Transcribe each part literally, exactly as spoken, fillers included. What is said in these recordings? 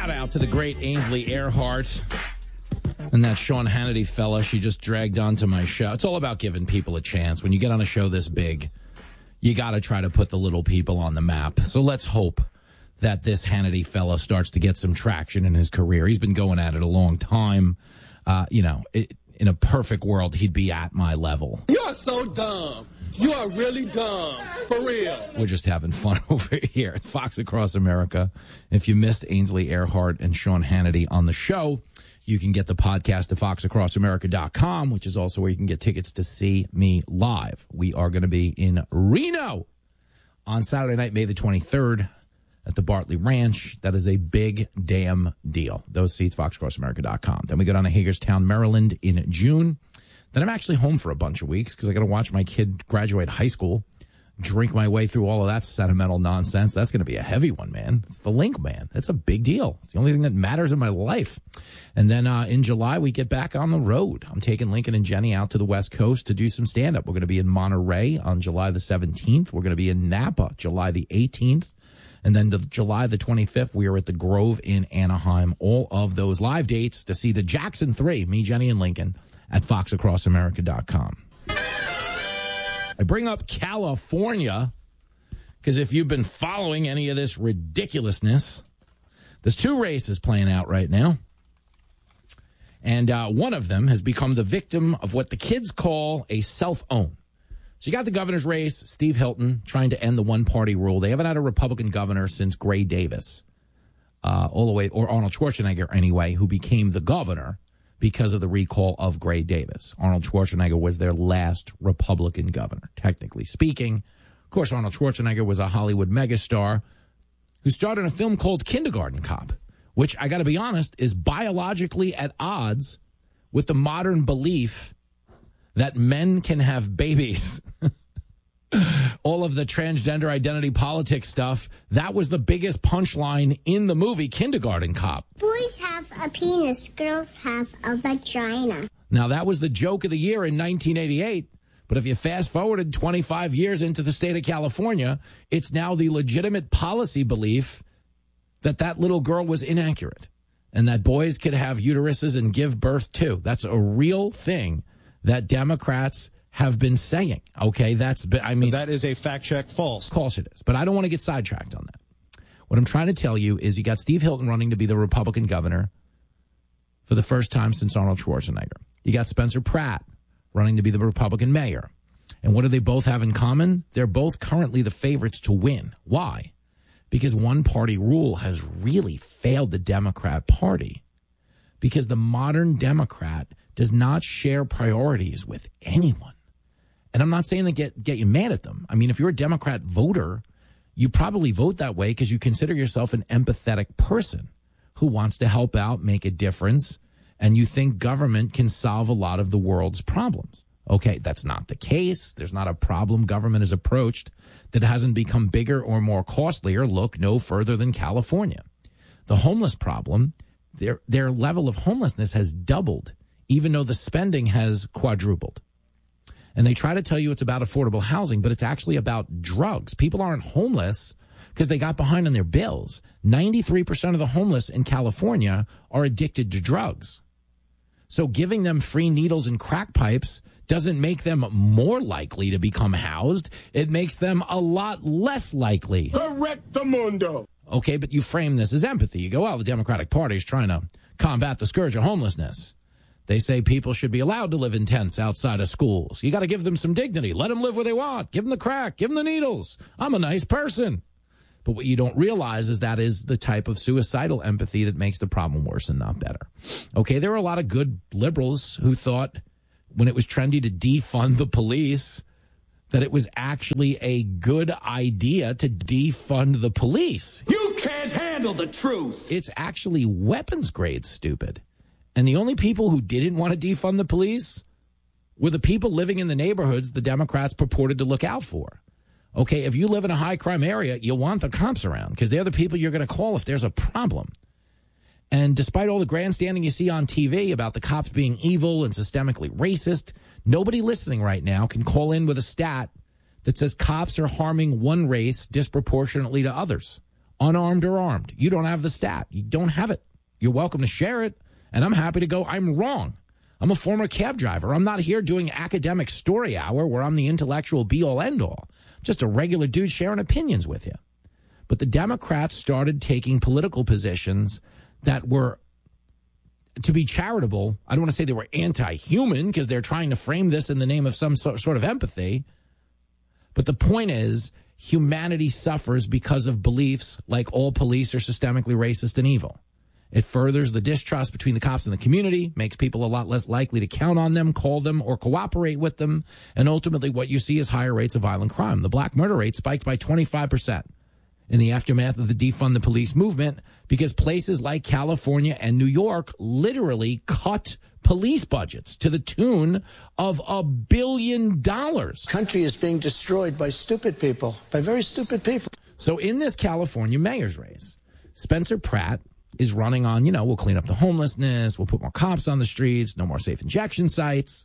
shout out to the great Ainsley Earhart and that Sean Hannity fella she just dragged onto my show. It's all about giving people a chance. When you get on a show this big, you got to try to put the little people on the map. So let's hope that this Hannity fella starts to get some traction in his career. He's been going at it a long time. Uh, you know, it, in a perfect world, he'd be at my level. You are so dumb. You are really dumb. For real. We're just having fun over here at Fox Across America. If you missed Ainsley Earhart and Sean Hannity on the show, you can get the podcast at fox across america dot com, which is also where you can get tickets to see me live. We are going to be in Reno on Saturday night, May the twenty-third, at the Bartley Ranch. That is a big damn deal. Those seats, fox across america dot com. Then we go down to Hagerstown, Maryland in June. Then I'm actually home for a bunch of weeks because I got to watch my kid graduate high school, drink my way through all of that sentimental nonsense. That's going to be a heavy one, man. It's the link, man. It's a big deal. It's the only thing that matters in my life. And then uh, in July, we get back on the road. I'm taking Lincoln and Jenny out to the West Coast to do some stand-up. We're going to be in Monterey on July the seventeenth. We're going to be in Napa July the eighteenth. And then the July the twenty-fifth, we are at the Grove in Anaheim. All of those live dates to see the Jackson three, me, Jenny, and Lincoln, at fox across america dot com. I bring up California because if you've been following any of this ridiculousness, there's two races playing out right now. And uh, one of them has become the victim of what the kids call a self-own. So you got the governor's race, Steve Hilton, trying to end the one-party rule. They haven't had a Republican governor since Gray Davis, uh, all the way, or Arnold Schwarzenegger anyway, who became the governor because of the recall of Gray Davis. Arnold Schwarzenegger was their last Republican governor, technically speaking. Of course, Arnold Schwarzenegger was a Hollywood megastar who starred in a film called Kindergarten Cop, which, I got to be honest, is biologically at odds with the modern belief that men can have babies. All of the transgender identity politics stuff, that was the biggest punchline in the movie Kindergarten Cop. Boys have a penis, girls have a vagina. Now, that was the joke of the year in nineteen eighty-eight, but if you fast forwarded twenty-five years into the state of California, it's now the legitimate policy belief that that little girl was inaccurate and that boys could have uteruses and give birth too. That's a real thing that Democrats have been saying. Okay, that's, I mean. That is a fact check false. Of course it is, but I don't want to get sidetracked on that. What I'm trying to tell you is you got Steve Hilton running to be the Republican governor for the first time since Arnold Schwarzenegger. You got Spencer Pratt running to be the Republican mayor. And what do they both have in common? They're both currently the favorites to win. Why? Because one-party rule has really failed the Democrat Party. Because the modern Democrat does not share priorities with anyone. And I'm not saying to get, get you mad at them. I mean, if you're a Democrat voter, you probably vote that way because you consider yourself an empathetic person who wants to help out, make a difference, and you think government can solve a lot of the world's problems. Okay, that's not the case. There's not a problem government has approached that hasn't become bigger or more costlier. Look no further than California. The homeless problem, their their level of homelessness has doubled, even though the spending has quadrupled. And they try to tell you it's about affordable housing, but it's actually about drugs. People aren't homeless because they got behind on their bills. ninety-three percent of the homeless in California are addicted to drugs. So giving them free needles and crack pipes doesn't make them more likely to become housed. It makes them a lot less likely. Correctamundo. Okay, but you frame this as empathy. You go, well, the Democratic Party is trying to combat the scourge of homelessness. They say people should be allowed to live in tents outside of schools. You got to give them some dignity. Let them live where they want. Give them the crack. Give them the needles. I'm a nice person. But what you don't realize is that is the type of suicidal empathy that makes the problem worse and not better. Okay, there were a lot of good liberals who thought when it was trendy to defund the police that it was actually a good idea to defund the police. You can't handle the truth. It's actually weapons grade stupid. And the only people who didn't want to defund the police were the people living in the neighborhoods the Democrats purported to look out for. Okay, if you live in a high-crime area, you want the cops around because they're the people you're going to call if there's a problem. And despite all the grandstanding you see on T V about the cops being evil and systemically racist, nobody listening right now can call in with a stat that says cops are harming one race disproportionately to others. unarmed or armed. You don't have the stat. You don't have it. You're welcome to share it, and I'm happy to go, I'm wrong. I'm a former cab driver. I'm not here doing academic story hour where I'm the intellectual be-all, end-all. Just a regular dude sharing opinions with you. But the Democrats started taking political positions that were, to be charitable, I don't want to say they were anti-human because they're trying to frame this in the name of some sort of empathy. But the point is, humanity suffers because of beliefs like all police are systemically racist and evil. It furthers the distrust between the cops and the community, makes people a lot less likely to count on them, call them, or cooperate with them. And ultimately, what you see is higher rates of violent crime. The black murder rate spiked by twenty-five percent in the aftermath of the defund the police movement because places like California and New York literally cut police budgets to the tune of a billion dollars. Country is being destroyed by stupid people, by very stupid people. So in this California mayor's race, Spencer Pratt is running on, you know, we'll clean up the homelessness, we'll put more cops on the streets, no more safe injection sites.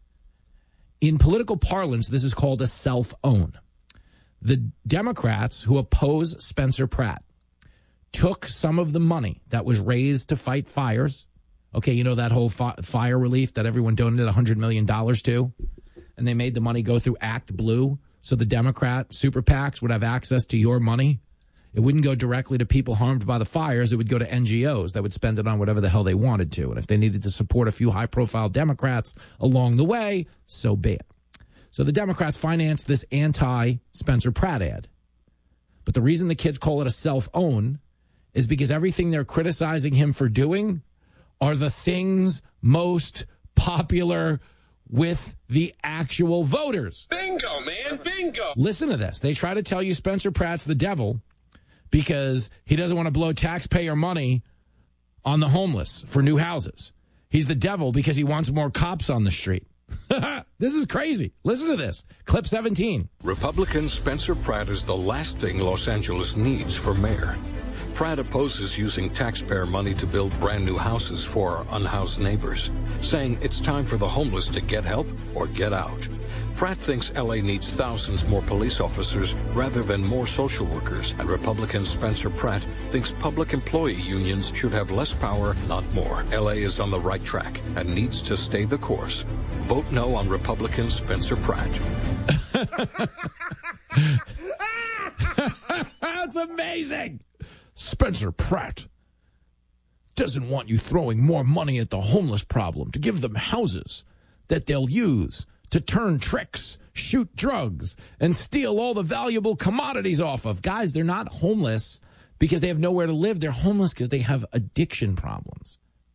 In political parlance, this is called a self-own. The Democrats who oppose Spencer Pratt took some of the money that was raised to fight fires. Okay, you know that whole fi- fire relief that everyone donated one hundred million dollars to? And they made the money go through Act Blue so the Democrat super PACs would have access to your money. It wouldn't go directly to people harmed by the fires. It would go to N G Os that would spend it on whatever the hell they wanted to. And if they needed to support a few high-profile Democrats along the way, so be it. So the Democrats financed this anti-Spencer Pratt ad. But the reason the kids call it a self-own is because everything they're criticizing him for doing are the things most popular with the actual voters. Bingo, man, bingo. Listen to this. They try to tell you Spencer Pratt's the devil because he doesn't want to blow taxpayer money on the homeless for new houses. He's the devil because he wants more cops on the street. This is crazy. Listen to this. Clip seventeen. Republican Spencer Pratt is the last thing Los Angeles needs for mayor. Pratt opposes using taxpayer money to build brand new houses for our unhoused neighbors, saying it's time for the homeless to get help or get out. Pratt thinks L A needs thousands more police officers rather than more social workers, and Republican Spencer Pratt thinks public employee unions should have less power, not more. L A is on the right track and needs to stay the course. Vote no on Republican Spencer Pratt. That's amazing. Spencer Pratt doesn't want you throwing more money at the homeless problem to give them houses that they'll use to turn tricks, shoot drugs, and steal all the valuable commodities off of. Guys, they're not homeless because they have nowhere to live. They're homeless because they have addiction problems.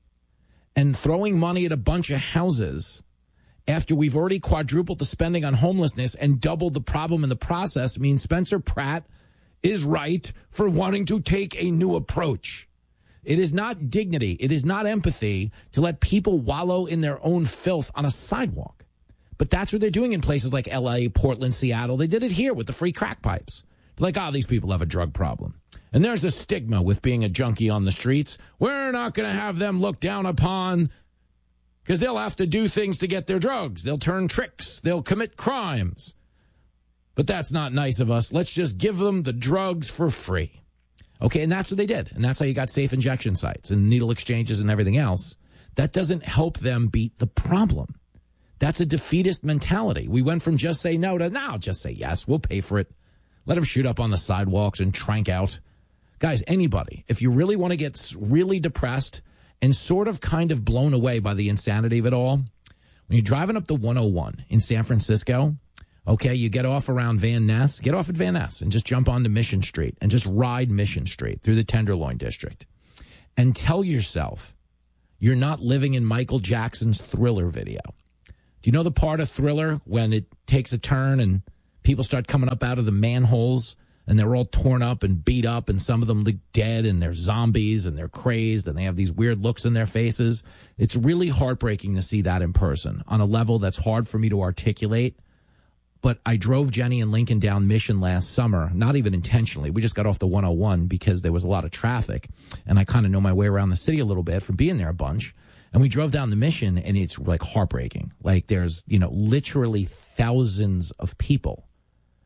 And throwing money at a bunch of houses after we've already quadrupled the spending on homelessness and doubled the problem in the process means Spencer Pratt is right for wanting to take a new approach. It is not dignity. It is not empathy to let people wallow in their own filth on a sidewalk. But that's what they're doing in places like L A, Portland, Seattle. They did it here with the free crack pipes. They're like, oh, these people have a drug problem. And there's a stigma with being a junkie on the streets. We're not going to have them looked down upon because they'll have to do things to get their drugs. They'll turn tricks. They'll commit crimes. But that's not nice of us. Let's just give them the drugs for free. Okay, and that's what they did. And that's how you got safe injection sites and needle exchanges and everything else. That doesn't help them beat the problem. That's a defeatist mentality. We went from just say no to now just say yes. We'll pay for it. Let them shoot up on the sidewalks and trank out. Guys, anybody, if you really want to get really depressed and sort of kind of blown away by the insanity of it all, when you're driving up the one oh one in San Francisco, okay, you get off around Van Ness, get off at Van Ness and just jump onto Mission Street and just ride Mission Street through the Tenderloin District and tell yourself you're not living in Michael Jackson's Thriller video. Do you know the part of Thriller when it takes a turn and people start coming up out of the manholes and they're all torn up and beat up and some of them look dead and they're zombies and they're crazed and they have these weird looks in their faces? It's really heartbreaking to see that in person on a level that's hard for me to articulate. But I drove Jenny and Lincoln down Mission last summer, not even intentionally. We just got off the one oh one because there was a lot of traffic, and I kind of know my way around the city a little bit from being there a bunch. And we drove down the Mission, and it's like heartbreaking. Like there's, you know, literally thousands of people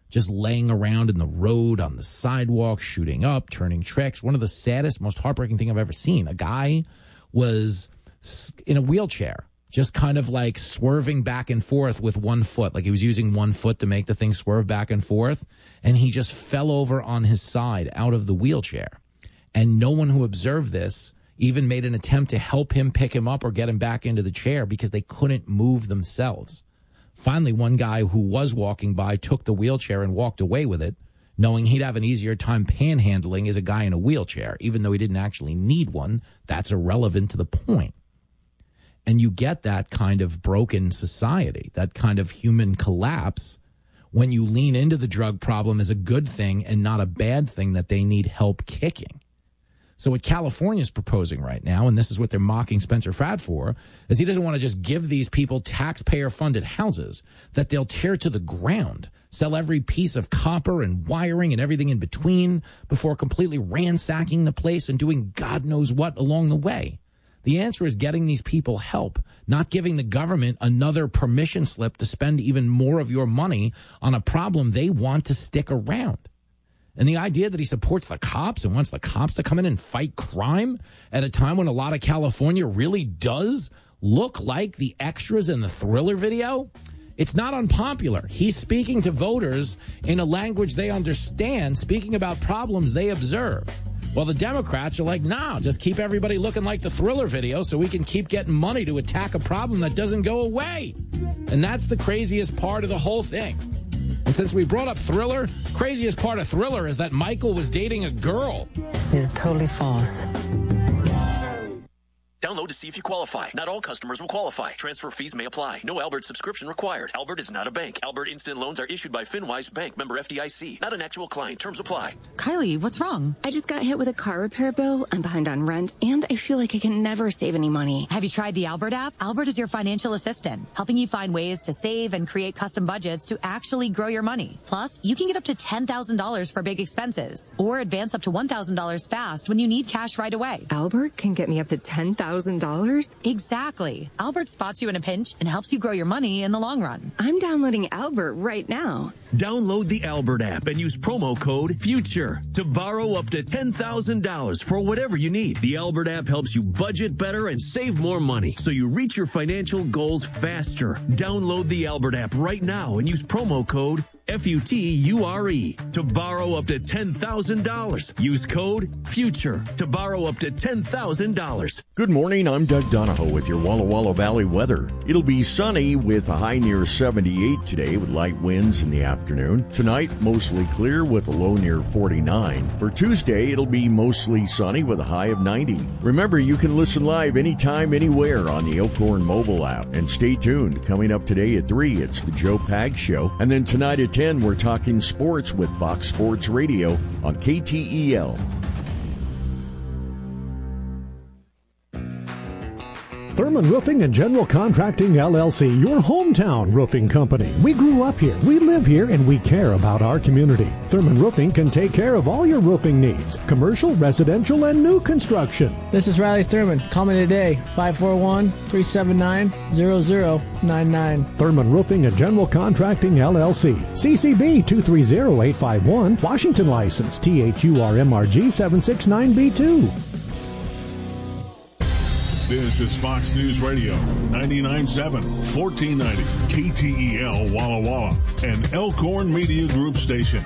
just laying around in the road, on the sidewalk, shooting up, turning tricks. One of the saddest, most heartbreaking thing I've ever seen. A guy was in a wheelchair, just kind of like swerving back and forth with one foot. Like he was using one foot to make the thing swerve back and forth. And he just fell over on his side out of the wheelchair. And no one who observed this even made an attempt to help him pick him up or get him back into the chair because they couldn't move themselves. Finally, one guy who was walking by took the wheelchair and walked away with it, knowing he'd have an easier time panhandling as a guy in a wheelchair. Even though he didn't actually need one, that's irrelevant to the point. And you get that kind of broken society, that kind of human collapse, when you lean into the drug problem as a good thing and not a bad thing that they need help kicking. So what California is proposing right now, and this is what they're mocking Spencer Pratt for, is he doesn't want to just give these people taxpayer-funded houses that they'll tear to the ground, sell every piece of copper and wiring and everything in between before completely ransacking the place and doing God knows what along the way. The answer is getting these people help, not giving the government another permission slip to spend even more of your money on a problem they want to stick around. And the idea that he supports the cops and wants the cops to come in and fight crime at a time when a lot of California really does look like the extras in the Thriller video, it's not unpopular. He's speaking to voters in a language they understand, speaking about problems they observe. Well, the Democrats are like, nah, just keep everybody looking like the Thriller video so we can keep getting money to attack a problem that doesn't go away. And that's the craziest part of the whole thing. And since we brought up Thriller, craziest part of Thriller is that Michael was dating a girl. This is totally false. Download to see if you qualify. Not all customers will qualify. Transfer fees may apply. No Albert subscription required. Albert is not a bank. Albert Instant Loans are issued by FinWise Bank, member F D I C. Not an actual client. Terms apply. Kylie, what's wrong? I just got hit with a car repair bill. I'm behind on rent, and I feel like I can never save any money. Have you tried the Albert app? Albert is your financial assistant, helping you find ways to save and create custom budgets to actually grow your money. Plus, you can get up to ten thousand dollars for big expenses, or advance up to one thousand dollars fast when you need cash right away. Albert can get me up to ten thousand dollars? Exactly. Albert spots you in a pinch and helps you grow your money in the long run. I'm downloading Albert right now. Download the Albert app and use promo code FUTURE to borrow up to ten thousand dollars for whatever you need. The Albert app helps you budget better and save more money so you reach your financial goals faster. Download the Albert app right now and use promo code F U T U R E to borrow up to ten thousand dollars. Use code FUTURE to borrow up to ten thousand dollars. Good morning, I'm Doug Donahoe with your Walla Walla Valley weather. It'll be sunny with a high near seventy-eight today with light winds in the afternoon. Tonight, mostly clear with a low near forty-nine. For Tuesday, it'll be mostly sunny with a high of ninety. Remember, you can listen live anytime, anywhere on the Elkhorn mobile app. And stay tuned. Coming up today at three, it's the Joe Pag Show. And then tonight at ten, we're talking sports with Fox Sports Radio on K T E L. Thurman Roofing and General Contracting, L L C, your hometown roofing company. We grew up here, we live here, and we care about our community. Thurman Roofing can take care of all your roofing needs, commercial, residential, and new construction. This is Riley Thurman. Call me today, five four one, three seven nine, zero zero nine nine. Thurman Roofing and General Contracting, L L C. C C B two three zero eight five one. Washington license, T H U R M R G seven six nine B two. This is Fox News Radio, ninety-nine point seven, fourteen ninety, K T E L Walla Walla, an Elkhorn Media Group station.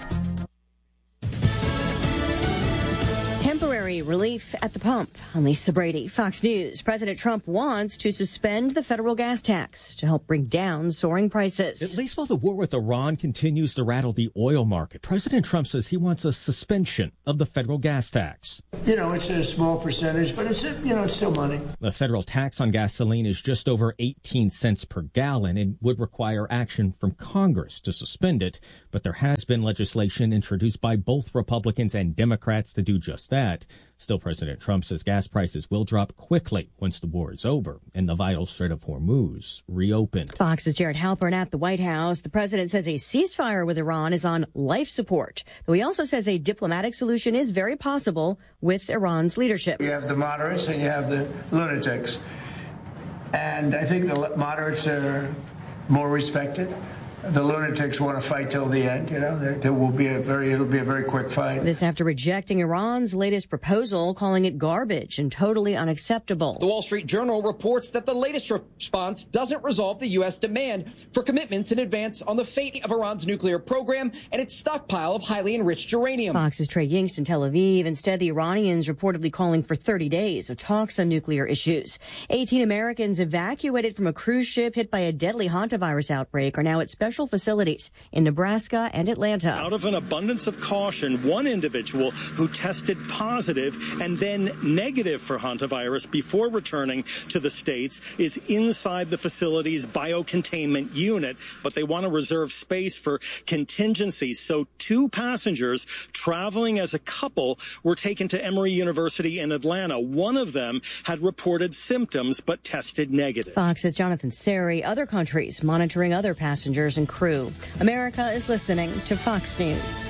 Temporary relief at the pump. I'm Lisa Brady, Fox News. President Trump wants to suspend the federal gas tax to help bring down soaring prices. At least while the war with Iran continues to rattle the oil market, President Trump says he wants a suspension of the federal gas tax. You know, it's a small percentage, but it's, you know, it's still money. The federal tax on gasoline is just over eighteen cents per gallon and would require action from Congress to suspend it. But there has been legislation introduced by both Republicans and Democrats to do just that. Still, President Trump says gas prices will drop quickly once the war is over and the vital Strait of Hormuz reopened. Fox's Jared Halpern at the White House. The president says a ceasefire with Iran is on life support, though he also says a diplomatic solution is very possible with Iran's leadership. You have the moderates and you have the lunatics. And I think the moderates are more respected. the lunatics want to fight till the end. You know, there, there will be a very, it'll be a very quick fight. This after rejecting Iran's latest proposal, calling it garbage and totally unacceptable. The Wall Street Journal reports that the latest response doesn't resolve the U S demand for commitments in advance on the fate of Iran's nuclear program and its stockpile of highly enriched uranium. Fox's Trey Yingst in Tel Aviv. Instead, the Iranians reportedly calling for thirty days of talks on nuclear issues. eighteen Americans evacuated from a cruise ship hit by a deadly hantavirus outbreak are now at special facilities in Nebraska and Atlanta. Out of an abundance of caution, one individual who tested positive and then negative for hantavirus before returning to the States is inside the facility's biocontainment unit, but they want to reserve space for contingencies. So two passengers traveling as a couple were taken to Emory University in Atlanta. One of them had reported symptoms but tested negative. Fox's Jonathan Seri. Other countries monitoring other passengers and crew. America is listening to Fox News.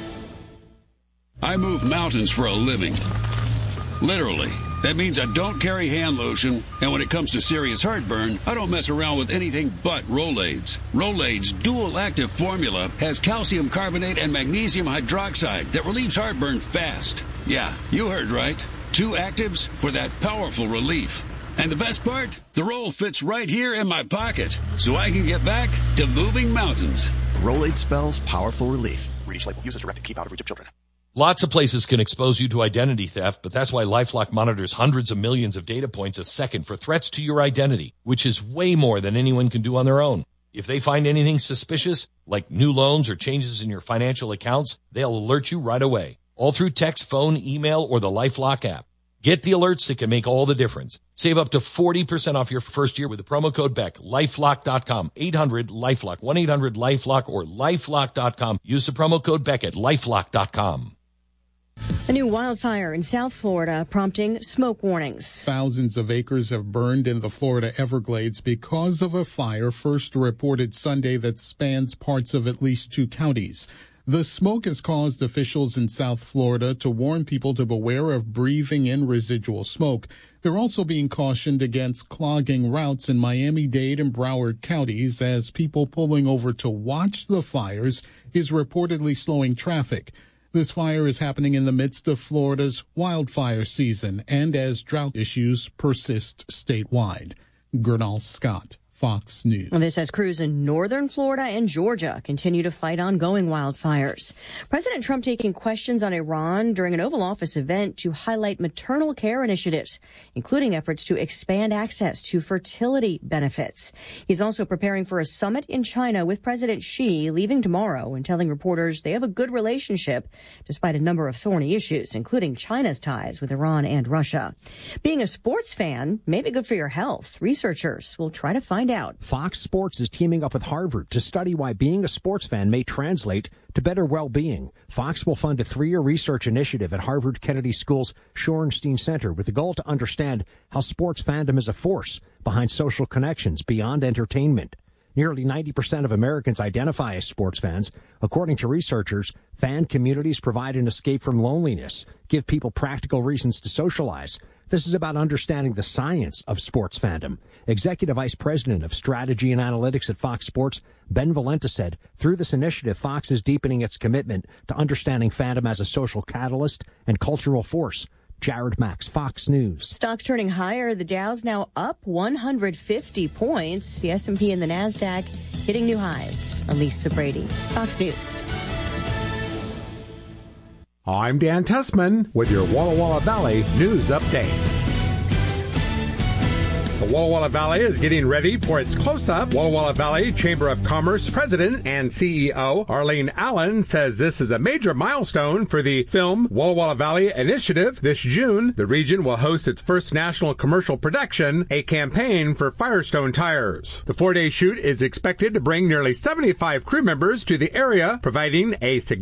I move mountains for a living. Literally. That means I don't carry hand lotion, and when it comes to serious heartburn, I don't mess around with anything but Rolaids. Rolaids' dual-active formula has calcium carbonate and magnesium hydroxide that relieves heartburn fast. Yeah, you heard right. Two actives for that powerful relief. And the best part? The roll fits right here in my pocket, so I can get back to moving mountains. Rolaids spells powerful relief. Read each label. Use as directed. Keep out of reach of children. Lots of places can expose you to identity theft, but that's why LifeLock monitors hundreds of millions of data points a second for threats to your identity, which is way more than anyone can do on their own. If they find anything suspicious, like new loans or changes in your financial accounts, they'll alert you right away, all through text, phone, email, or the LifeLock app. Get the alerts that can make all the difference. Save up to forty percent off your first year with the promo code Beck. LifeLock dot com, eight hundred LifeLock, one eight hundred LifeLock, or LifeLock dot com. Use the promo code Beck at LifeLock dot com. A new wildfire in South Florida prompting smoke warnings. Thousands of acres have burned in the Florida Everglades because of a fire first reported Sunday that spans parts of at least two counties. The smoke has caused officials in South Florida to warn people to beware of breathing in residual smoke. They're also being cautioned against clogging routes in Miami-Dade and Broward counties as people pulling over to watch the fires is reportedly slowing traffic. This fire is happening in the midst of Florida's wildfire season and as drought issues persist statewide. Gernal Scott, Fox News. Well, this as crews in northern Florida and Georgia continue to fight ongoing wildfires. President Trump taking questions on Iran during an Oval Office event to highlight maternal care initiatives, including efforts to expand access to fertility benefits. He's also preparing for a summit in China with President Xi leaving tomorrow and telling reporters they have a good relationship despite a number of thorny issues, including China's ties with Iran and Russia. Being a sports fan may be good for your health. Researchers will try to find out. Fox Sports is teaming up with Harvard to study why being a sports fan may translate to better well-being. Fox will fund a three-year research initiative at Harvard Kennedy School's Shorenstein Center with the goal to understand how sports fandom is a force behind social connections beyond entertainment. Nearly ninety percent of Americans identify as sports fans. According to researchers, fan communities provide an escape from loneliness, give people practical reasons to socialize. This is about understanding the science of sports fandom. Executive Vice President of Strategy and Analytics at Fox Sports, Ben Valenta, said, through this initiative, Fox is deepening its commitment to understanding fandom as a social catalyst and cultural force. Jared Max, Fox News. Stocks turning higher. The Dow's now up one hundred fifty points. The S and P and the NASDAQ hitting new highs. Elisa Brady, Fox News. I'm Dan Tessman with your Walla Walla Valley News Update. The Walla Walla Valley is getting ready for its close-up. Walla Walla Valley Chamber of Commerce President and C E O Arlene Allen says this is a major milestone for the Film Walla Walla Valley Initiative. This June, the region will host its first national commercial production, a campaign for Firestone tires. The four-day shoot is expected to bring nearly seventy-five crew members to the area, providing a significant